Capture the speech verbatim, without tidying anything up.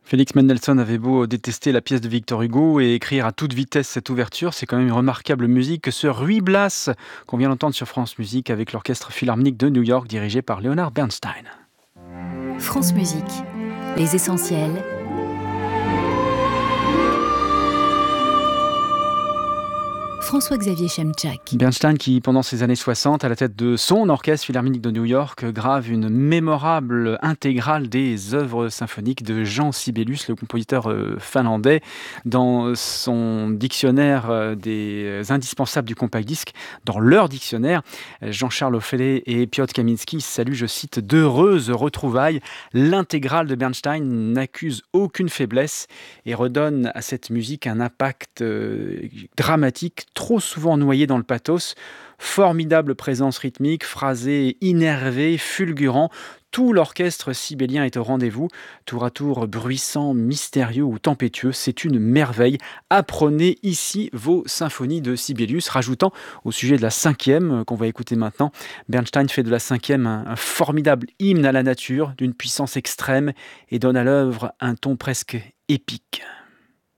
Félix Mendelssohn avait beau détester la pièce de Victor Hugo et écrire à toute vitesse cette ouverture, c'est quand même une remarquable musique que ce Ruy Blas qu'on vient d'entendre sur France Musique avec l'Orchestre Philharmonique de New York dirigé par Leonard Bernstein. France Musique, les essentiels. François-Xavier Chemchak. Bernstein qui, pendant ces années soixante, à la tête de son orchestre philharmonique de New York, grave une mémorable intégrale des œuvres symphoniques de Jean Sibelius, le compositeur euh, finlandais. Dans son dictionnaire euh, des indispensables du compact disque, dans leur dictionnaire, Jean-Charles Ophélet et Piotr Kaminski saluent, je cite, d'heureuses retrouvailles. L'intégrale de Bernstein n'accuse aucune faiblesse et redonne à cette musique un impact euh, dramatique, trop souvent noyé dans le pathos. Formidable présence rythmique, phrasé innervé, fulgurant. Tout l'orchestre sibélien est au rendez-vous, tour à tour bruissant, mystérieux ou tempétueux. C'est une merveille. Apprenez ici vos symphonies de Sibelius. Rajoutant au sujet de la cinquième qu'on va écouter maintenant, Bernstein fait de la cinquième un, un formidable hymne à la nature, d'une puissance extrême et donne à l'œuvre un ton presque épique.